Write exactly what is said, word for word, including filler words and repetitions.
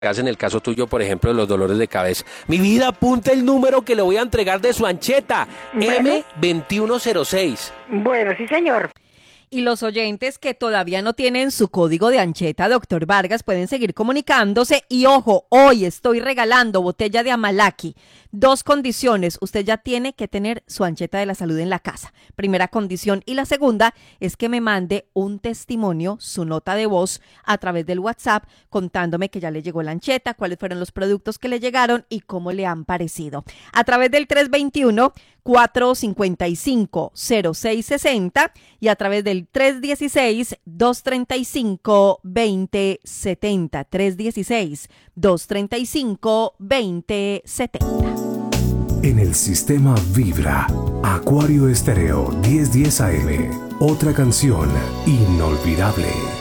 en el caso tuyo, por ejemplo, de los dolores de cabeza. Mi vida, apunta el número que le voy a entregar de su ancheta, Bueno. eme veintiuno cero seis. Bueno, sí, señor. Y los oyentes que todavía no tienen su código de ancheta, doctor Vargas, pueden seguir comunicándose. Y ojo, hoy estoy regalando botella de Amalaki. Dos condiciones. Usted ya tiene que tener su ancheta de la salud en la casa. Primera condición. Y la segunda es que me mande un testimonio, su nota de voz, a través del WhatsApp, contándome que ya le llegó la ancheta, cuáles fueron los productos que le llegaron y cómo le han parecido. A través del tres dos uno, cuatro cinco cinco, cero seis seis cero y a través del tres uno seis, dos tres cinco, dos cero siete cero. tres uno seis, dos tres cinco, dos cero siete cero. En el sistema Vibra, Acuario Estéreo diez diez A M, otra canción inolvidable.